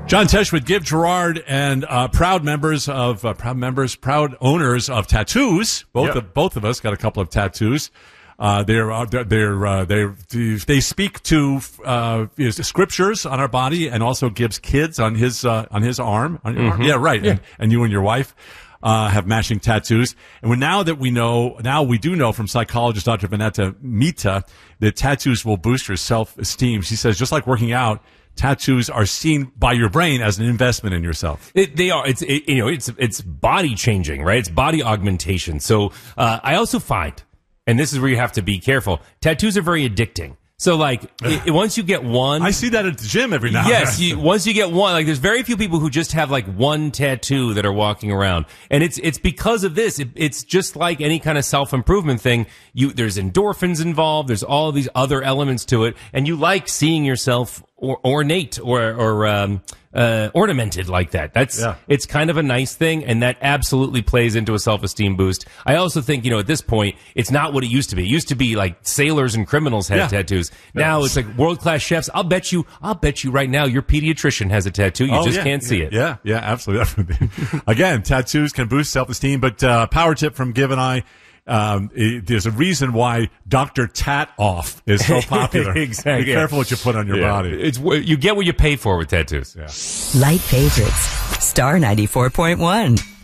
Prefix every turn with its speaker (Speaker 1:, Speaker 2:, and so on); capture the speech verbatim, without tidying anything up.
Speaker 1: John Tesh with Give Gerard and uh, proud members of uh, proud members, proud owners of tattoos. Both
Speaker 2: Yep.
Speaker 1: of both of us got a couple of tattoos. Uh, they're uh, they're uh, they they speak to uh, scriptures on our body, and also Gibbs' kids on his uh, on his arm. On your
Speaker 2: Mm-hmm.
Speaker 1: arm. Yeah, right. Yeah. And, and you and your wife uh, have matching tattoos. And when, now that we know, now we do know from psychologist Doctor Vanetta Mita that tattoos will boost your self-esteem. She says, just like working out, tattoos are seen by your brain as an investment in yourself.
Speaker 2: It, they are. It's it, you know. It's it's body changing, right? It's body augmentation. So uh, I also find, and this is where you have to be careful. Tattoos are very addicting. So like it, once you get one,
Speaker 1: I see that at the gym every now and
Speaker 2: yes.
Speaker 1: then.
Speaker 2: You, once you get one, like there's very few people who just have like one tattoo that are walking around, and it's it's because of this. It, it's just like any kind of self improvement thing. You there's endorphins involved. There's all of these other elements to it, and you like seeing yourself or, ornate or or um, uh, ornamented like that. That's
Speaker 1: Yeah.
Speaker 2: it's kind of a nice thing, and that absolutely plays into a self esteem boost. I also think you know at this point it's not what it used to be. It used to be like sailors and criminals had
Speaker 1: Yeah.
Speaker 2: tattoos. Now it's like world class chefs. I'll bet you. I'll bet you right now your pediatrician has a tattoo. You
Speaker 1: Oh,
Speaker 2: just
Speaker 1: yeah,
Speaker 2: can't see
Speaker 1: yeah,
Speaker 2: it.
Speaker 1: Yeah, yeah, absolutely. Again, tattoos can boost self-esteem, but uh, power tip from Giv and I, um, it, there's a reason why Doctor Tat Off is so popular.
Speaker 2: Exactly.
Speaker 1: Be careful what you put on your
Speaker 2: Yeah.
Speaker 1: body.
Speaker 2: It's you get what you pay for with tattoos.
Speaker 1: Yeah.
Speaker 3: Light favorites. Star ninety-four point one.